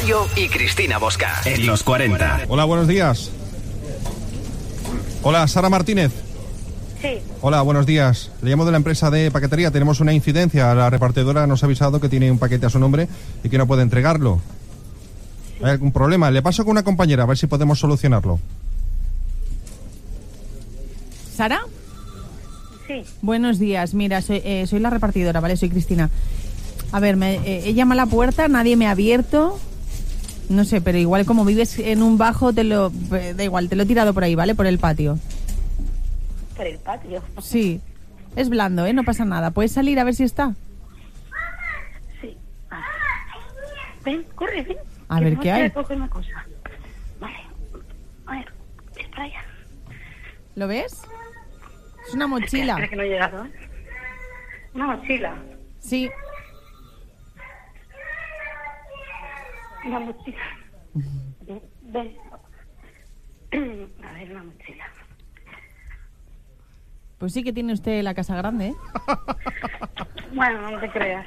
Gallo y Cristina Bosca. En los 40. Hola, buenos días. Hola, Sara Martínez. Sí. Hola, buenos días. Le llamo de la empresa de paquetería. Tenemos una incidencia. La repartidora nos ha avisado que tiene un paquete a su nombre y que no puede entregarlo. ¿Hay algún problema? Le paso con una compañera a ver si podemos solucionarlo. ¿Sara? Sí. Buenos días. Mira, soy la repartidora, ¿vale? Soy Cristina. A ver, he llamado a la puerta, nadie me ha abierto. No sé, pero igual como vives en un bajo, da igual, te lo he tirado por ahí, ¿vale? Por el patio. Por el patio. Sí. Es blando, ¿eh? No pasa nada. ¿Puedes salir a ver si está? Sí. Ven, corre, ven. A ver qué hay. Coger una cosa. Vale. A ver, ven para allá. ¿Lo ves? Es una mochila. Espera que no he llegado, ¿eh? Una mochila. Sí. Una mochila. Ven. A ver, una mochila. Pues sí que tiene usted la casa grande, ¿eh? Bueno, no te creas.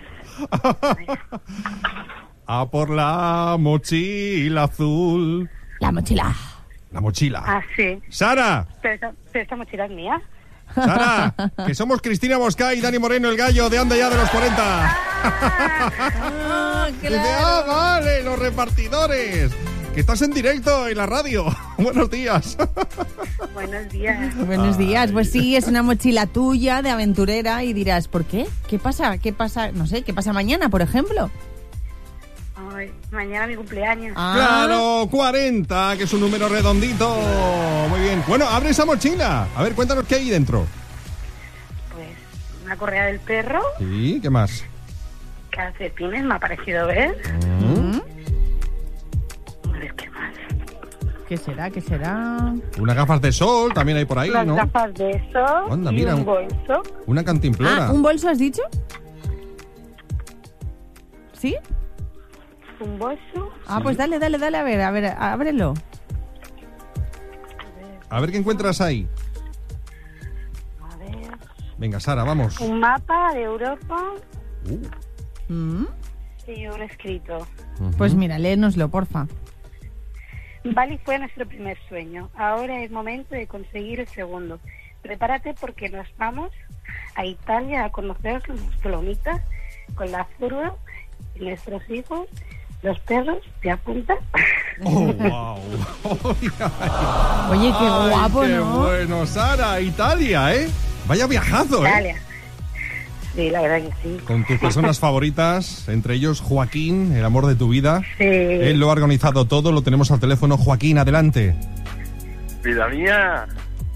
A por la mochila azul. La mochila. La mochila. Ah, sí. ¡Sara! Pero esta mochila es mía. ¡Sara! Que somos Cristina Bosca y Dani Moreno, el gallo de Anda Ya de los 40. Claro. Dice, vale, los repartidores. Que estás en directo en la radio. Buenos días. Buenos días. Buenos días. Pues sí, es una mochila tuya de aventurera y dirás, ¿por qué? ¿Qué pasa? ¿Qué pasa? No sé, ¿qué pasa mañana, por ejemplo? Ay, mañana mi cumpleaños. Claro, 40, que es un número redondito. Muy bien. Bueno, abre esa mochila. A ver, cuéntanos qué hay dentro. Pues una correa del perro, Sí, ¿qué más? calcetines, me ha parecido ver. A ver, ¿qué más? ¿Qué será? ¿Qué será? Unas gafas de sol también hay por ahí, Unas ¿no? gafas de sol. Anda, y mira, un bolso. Una cantimplora. ¿Un bolso has dicho? ¿Sí? Un bolso. Pues dale, a ver, ábrelo. A ver qué encuentras ahí. A ver. Venga, Sara, vamos. Un mapa de Europa Mm. y un escrito. Pues mira, léenoslo, porfa. Bali fue nuestro primer sueño. Ahora es momento de conseguir el segundo. Prepárate porque nos vamos a Italia a conocer los Dolomitas con la furgo y nuestros hijos, los perros. ¿Te apuntas? ¡Oh, wow! Oye, qué guapo, qué ¿no? bueno, Sara, Italia, ¿eh? Vaya viajazo, ¿eh? Italia. Sí, la verdad que sí. Con tus personas favoritas, entre ellos Joaquín, el amor de tu vida. Sí. Él lo ha organizado todo, lo tenemos al teléfono. Joaquín, adelante. Vida mía.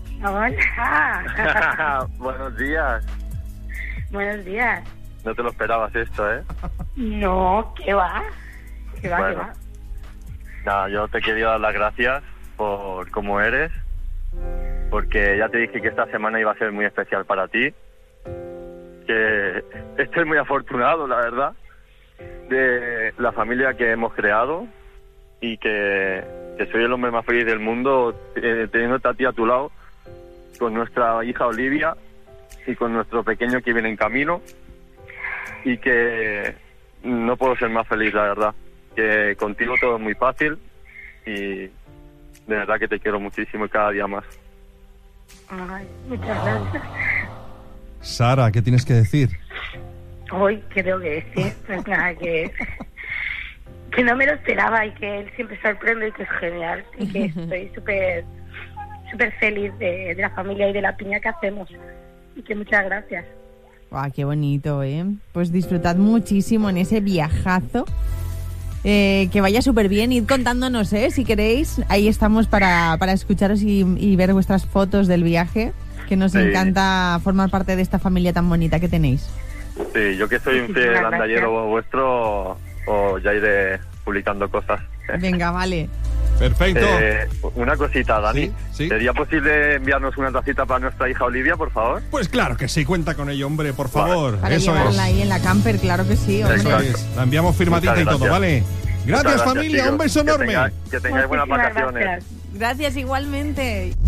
Hola. Buenos días. Buenos días. No te lo esperabas esto, ¿eh? No, ¿qué va? ¿Qué va? Bueno. Nada, yo te quería dar las gracias por cómo eres, porque ya te dije que esta semana iba a ser muy especial para ti, que estoy muy afortunado, la verdad, de la familia que hemos creado y que soy el hombre más feliz del mundo teniéndote a ti a tu lado, con nuestra hija Olivia y con nuestro pequeño que viene en camino, y que no puedo ser más feliz, la verdad, que contigo todo es muy fácil y de verdad que te quiero muchísimo y cada día más. Ay, muchas gracias. Sara, ¿qué tienes que decir? Hoy, ¿qué tengo que decir? Pues nada, que no me lo esperaba y que él siempre sorprende y que es genial y que estoy súper feliz de la familia y de la piña que hacemos y que muchas gracias. Qué bonito, ¿eh? Pues disfrutad muchísimo en ese viajazo. Que vaya súper bien. Id contándonos, si queréis. Ahí estamos para escucharos y ver vuestras fotos del viaje, que nos encanta formar parte de esta familia tan bonita que tenéis. Sí, yo que soy un fiel andallero vuestro, os ya iré publicando cosas. Venga, vale. Perfecto. Una cosita, Dani. Sí. ¿Sería posible enviarnos una tacita para nuestra hija Olivia, por favor? Pues claro que sí, cuenta con ello, hombre, por favor. Para Eso llevarla ahí en la camper, claro que sí, hombre. Eso es. La enviamos firmadita y todo, ¿vale? Gracias, familia, chicos. un beso enorme. Que tengáis buenas Muchísimas vacaciones. gracias. Gracias igualmente.